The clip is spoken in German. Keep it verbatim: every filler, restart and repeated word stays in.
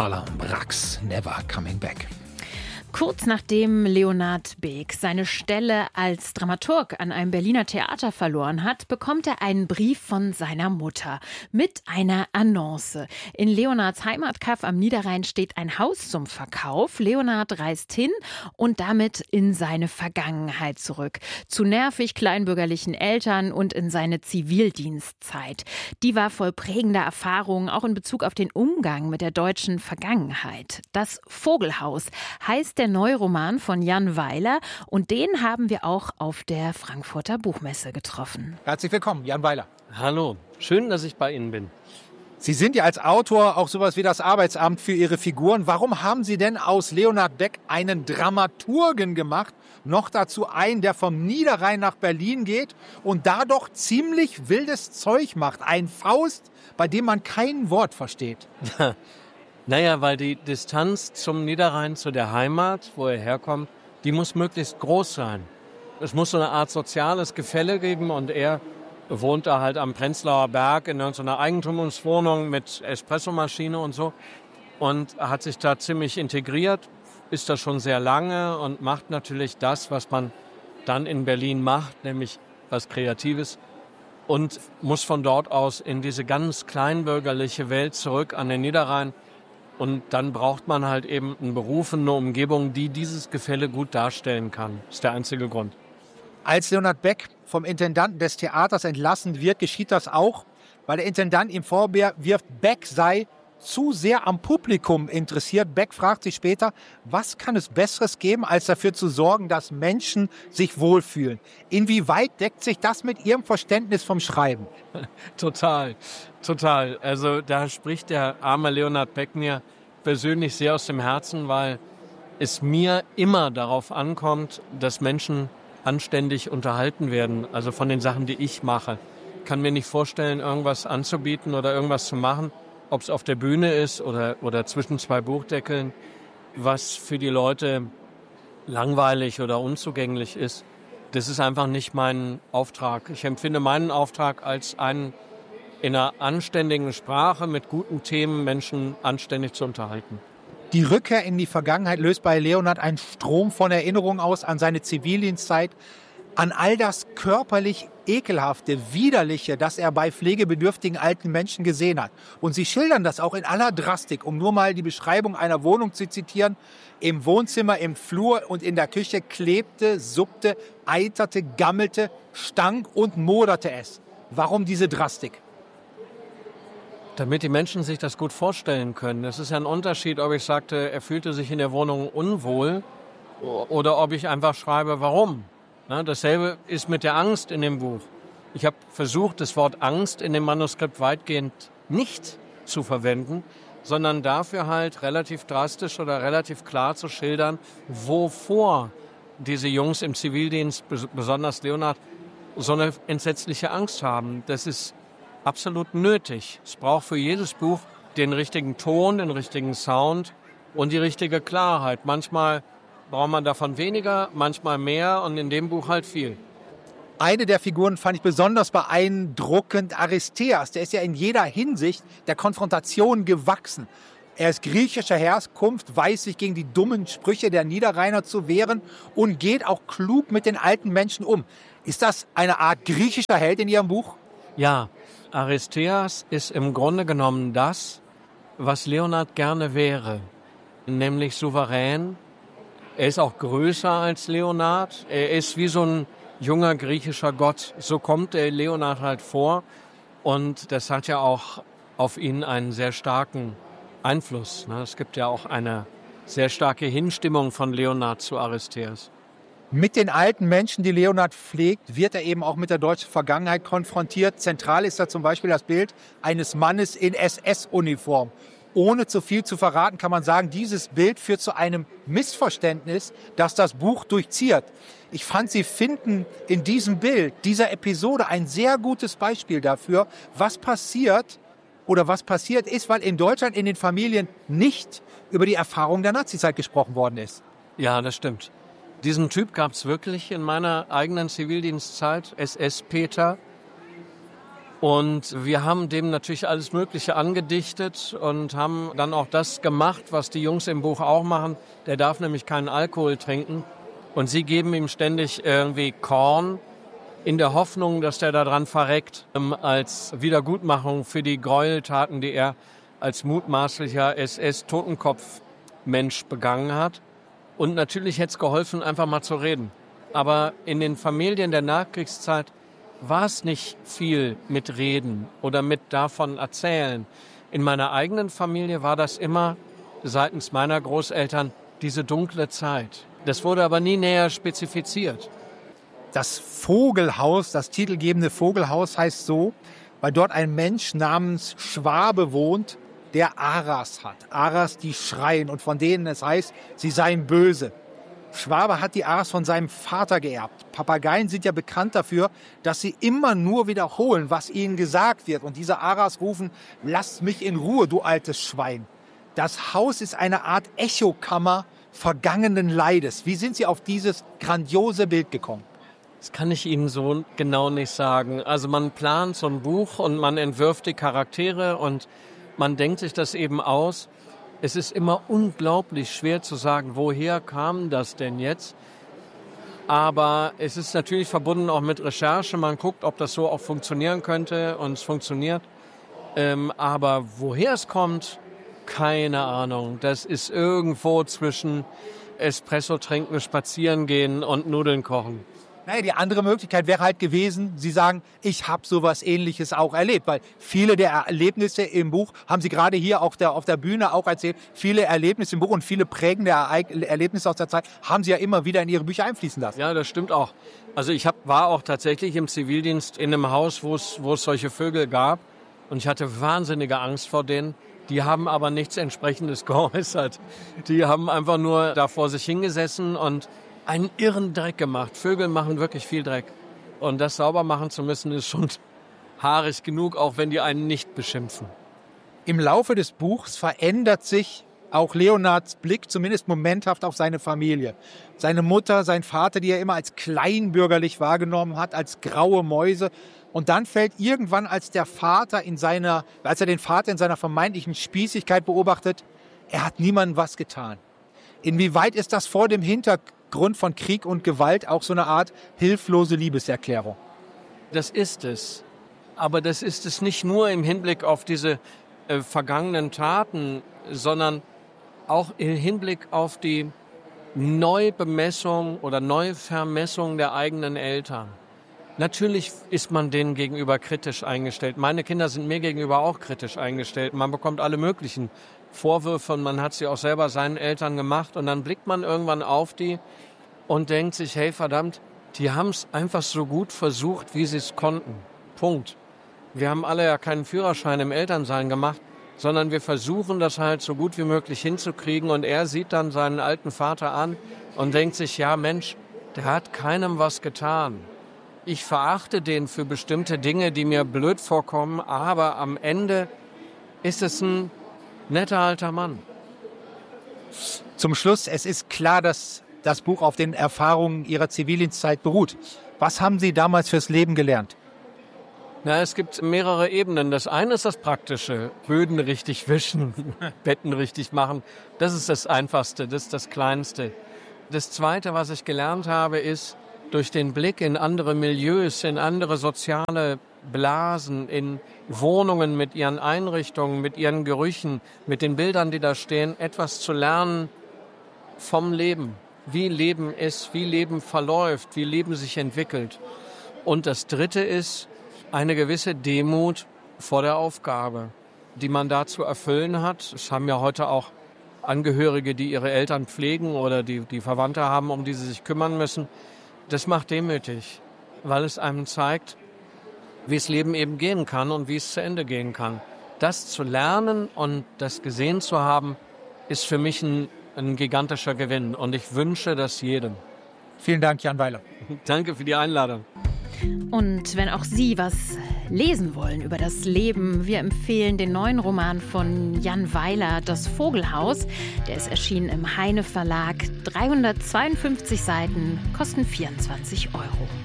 Alarm Brax, Never Coming Back. Kurz nachdem Leonhard Beek seine Stelle als Dramaturg an einem Berliner Theater verloren hat, bekommt er einen Brief von seiner Mutter mit einer Annonce. In Leonhards Heimatkaff am Niederrhein steht ein Haus zum Verkauf. Leonhard reist hin und damit in seine Vergangenheit zurück. Zu nervig kleinbürgerlichen Eltern und in seine Zivildienstzeit. Die war voll prägender Erfahrungen, auch in Bezug auf den Umgang mit der deutschen Vergangenheit. Das Vogelhaus heißt der neue Roman von Jan Weiler und den haben wir auch auf der Frankfurter Buchmesse getroffen. Herzlich willkommen, Jan Weiler. Hallo, schön, dass ich bei Ihnen bin. Sie sind ja als Autor auch sowas wie das Arbeitsamt für Ihre Figuren. Warum haben Sie denn aus Leonhard Beck einen Dramaturgen gemacht? Noch dazu einen, der vom Niederrhein nach Berlin geht und da doch ziemlich wildes Zeug macht. Ein Faust, bei dem man kein Wort versteht. Naja, weil die Distanz zum Niederrhein, zu der Heimat, wo er herkommt, die muss möglichst groß sein. Es muss so eine Art soziales Gefälle geben und er wohnt da halt am Prenzlauer Berg in so einer Eigentumswohnung mit Espressomaschine und so und hat sich da ziemlich integriert, ist da schon sehr lange und macht natürlich das, was man dann in Berlin macht, nämlich was Kreatives und muss von dort aus in diese ganz kleinbürgerliche Welt zurück an den Niederrhein. Und dann braucht man halt eben einen Beruf, eine Umgebung, die dieses Gefälle gut darstellen kann. Das ist der einzige Grund. Als Leonhard Beck vom Intendanten des Theaters entlassen wird, geschieht das auch, weil der Intendant ihm vorwirft, Beck sei zu sehr am Publikum interessiert. Beck fragt sich später, was kann es Besseres geben, als dafür zu sorgen, dass Menschen sich wohlfühlen? Inwieweit deckt sich das mit Ihrem Verständnis vom Schreiben? Total, total. Also da spricht der arme Leonhard Beck mir persönlich sehr aus dem Herzen, weil es mir immer darauf ankommt, dass Menschen anständig unterhalten werden, also von den Sachen, die ich mache. Ich kann mir nicht vorstellen, irgendwas anzubieten oder irgendwas zu machen, ob es auf der Bühne ist oder, oder zwischen zwei Buchdeckeln, was für die Leute langweilig oder unzugänglich ist. Das ist einfach nicht mein Auftrag. Ich empfinde meinen Auftrag als einen in einer anständigen Sprache mit guten Themen Menschen anständig zu unterhalten. Die Rückkehr in die Vergangenheit löst bei Leonhard einen Strom von Erinnerungen aus an seine Zivildienstzeit, an all das körperlich Ekelhafte, Widerliche, das er bei pflegebedürftigen alten Menschen gesehen hat. Und Sie schildern das auch in aller Drastik, um nur mal die Beschreibung einer Wohnung zu zitieren. Im Wohnzimmer, im Flur und in der Küche klebte, suppte, eiterte, gammelte, stank und moderte es. Warum diese Drastik? Damit die Menschen sich das gut vorstellen können. Es ist ja ein Unterschied, ob ich sagte, er fühlte sich in der Wohnung unwohl oder ob ich einfach schreibe, warum. Na, dasselbe ist mit der Angst in dem Buch. Ich habe versucht, das Wort Angst in dem Manuskript weitgehend nicht zu verwenden, sondern dafür halt relativ drastisch oder relativ klar zu schildern, wovor diese Jungs im Zivildienst, besonders Leonhard, so eine entsetzliche Angst haben. Das ist absolut nötig. Es braucht für jedes Buch den richtigen Ton, den richtigen Sound und die richtige Klarheit. Manchmal braucht man davon weniger, manchmal mehr und in dem Buch halt viel. Eine der Figuren fand ich besonders beeindruckend, Aristeas. Der ist ja in jeder Hinsicht der Konfrontation gewachsen. Er ist griechischer Herkunft, weiß sich gegen die dummen Sprüche der Niederrheiner zu wehren und geht auch klug mit den alten Menschen um. Ist das eine Art griechischer Held in Ihrem Buch? Ja, Aristeas ist im Grunde genommen das, was Leonhard gerne wäre, nämlich souverän. Er ist auch größer als Leonhard. Er ist wie so ein junger griechischer Gott. So kommt der Leonhard halt vor. Und das hat ja auch auf ihn einen sehr starken Einfluss. Es gibt ja auch eine sehr starke Hinstimmung von Leonhard zu Aristeas. Mit den alten Menschen, die Leonhard pflegt, wird er eben auch mit der deutschen Vergangenheit konfrontiert. Zentral ist da zum Beispiel das Bild eines Mannes in S S-Uniform. Ohne zu viel zu verraten, kann man sagen, dieses Bild führt zu einem Missverständnis, das das Buch durchziert. Ich fand, Sie finden in diesem Bild, dieser Episode, ein sehr gutes Beispiel dafür, was passiert oder was passiert ist, weil in Deutschland in den Familien nicht über die Erfahrung der Nazizeit gesprochen worden ist. Ja, das stimmt. Diesen Typ gab es wirklich in meiner eigenen Zivildienstzeit, S S-Peter. Und wir haben dem natürlich alles Mögliche angedichtet und haben dann auch das gemacht, was die Jungs im Buch auch machen. Der darf nämlich keinen Alkohol trinken. Und sie geben ihm ständig irgendwie Korn in der Hoffnung, dass der daran verreckt, als Wiedergutmachung für die Gräueltaten, die er als mutmaßlicher S S-Totenkopf-Mensch begangen hat. Und natürlich hätte es geholfen, einfach mal zu reden. Aber in den Familien der Nachkriegszeit war es nicht viel mit Reden oder mit davon erzählen. In meiner eigenen Familie war das immer seitens meiner Großeltern diese dunkle Zeit. Das wurde aber nie näher spezifiziert. Das Vogelhaus, das titelgebende Vogelhaus heißt so, weil dort ein Mensch namens Schwabe wohnt, der Aras hat. Aras, die schreien und von denen es heißt, sie seien böse. Schwabe hat die Aras von seinem Vater geerbt. Papageien sind ja bekannt dafür, dass sie immer nur wiederholen, was ihnen gesagt wird. Und diese Aras rufen, lass mich in Ruhe, du altes Schwein. Das Haus ist eine Art Echokammer vergangenen Leides. Wie sind Sie auf dieses grandiose Bild gekommen? Das kann ich Ihnen so genau nicht sagen. Also man plant so ein Buch und man entwirft die Charaktere und man denkt sich das eben aus. Es ist immer unglaublich schwer zu sagen, woher kam das denn jetzt? Aber es ist natürlich verbunden auch mit Recherche. Man guckt, ob das so auch funktionieren könnte und es funktioniert. Ähm, aber woher es kommt, keine Ahnung. Das ist irgendwo zwischen Espresso trinken, spazieren gehen und Nudeln kochen. Naja, die andere Möglichkeit wäre halt gewesen, Sie sagen, ich habe sowas Ähnliches auch erlebt. Weil viele der Erlebnisse im Buch, haben Sie gerade hier auf der, auf der Bühne auch erzählt, viele Erlebnisse im Buch und viele prägende Erlebnisse aus der Zeit haben Sie ja immer wieder in Ihre Bücher einfließen lassen. Ja, das stimmt auch. Also ich hab, war auch tatsächlich im Zivildienst in einem Haus, wo es, wo es solche Vögel gab. Und ich hatte wahnsinnige Angst vor denen. Die haben aber nichts Entsprechendes geäußert. Die haben einfach nur da vor sich hingesessen und einen irren Dreck gemacht. Vögel machen wirklich viel Dreck. Und das sauber machen zu müssen, ist schon haarig genug, auch wenn die einen nicht beschimpfen. Im Laufe des Buchs verändert sich auch Leonards Blick, zumindest momenthaft, auf seine Familie. Seine Mutter, sein Vater, die er immer als kleinbürgerlich wahrgenommen hat, als graue Mäuse. Und dann fällt irgendwann, als der Vater in seiner, als er den Vater in seiner vermeintlichen Spießigkeit beobachtet, er hat niemandem was getan. Inwieweit ist das vor dem Hintergrund von Krieg und Gewalt auch so eine Art hilflose Liebeserklärung? Das ist es. Aber das ist es nicht nur im Hinblick auf diese äh, vergangenen Taten, sondern auch im Hinblick auf die Neubemessung oder Neuvermessung der eigenen Eltern. Natürlich ist man denen gegenüber kritisch eingestellt. Meine Kinder sind mir gegenüber auch kritisch eingestellt. Man bekommt alle möglichen Vorwürfe und man hat sie auch selber seinen Eltern gemacht. Und dann blickt man irgendwann auf die und denkt sich, hey verdammt, die haben es einfach so gut versucht, wie sie es konnten. Punkt. Wir haben alle ja keinen Führerschein im Elternsein gemacht, sondern wir versuchen das halt so gut wie möglich hinzukriegen. Und er sieht dann seinen alten Vater an und denkt sich, ja Mensch, der hat keinem was getan. Ich verachte den für bestimmte Dinge, die mir blöd vorkommen, aber am Ende ist es ein netter alter Mann. Zum Schluss, es ist klar, dass das Buch auf den Erfahrungen Ihrer Zivildienstzeit beruht. Was haben Sie damals fürs Leben gelernt? Na, es gibt mehrere Ebenen. Das eine ist das Praktische. Böden richtig wischen, Betten richtig machen. Das ist das Einfachste, das ist das Kleinste. Das Zweite, was ich gelernt habe, ist, durch den Blick in andere Milieus, in andere soziale Blasen, in Wohnungen mit ihren Einrichtungen, mit ihren Gerüchen, mit den Bildern, die da stehen, etwas zu lernen vom Leben. Wie Leben ist, wie Leben verläuft, wie Leben sich entwickelt. Und das Dritte ist eine gewisse Demut vor der Aufgabe, die man da zu erfüllen hat. Es haben ja heute auch Angehörige, die ihre Eltern pflegen oder die, die Verwandte haben, um die sie sich kümmern müssen. Das macht demütig, weil es einem zeigt, wie das Leben eben gehen kann und wie es zu Ende gehen kann. Das zu lernen und das gesehen zu haben, ist für mich ein, ein gigantischer Gewinn. Und ich wünsche das jedem. Vielen Dank, Jan Weiler. Danke für die Einladung. Und wenn auch Sie was lesen wollen über das Leben, wir empfehlen den neuen Roman von Jan Weiler, Das Vogelhaus. Der ist erschienen im Heine Verlag. dreihundertzweiundfünfzig Seiten, kosten vierundzwanzig Euro.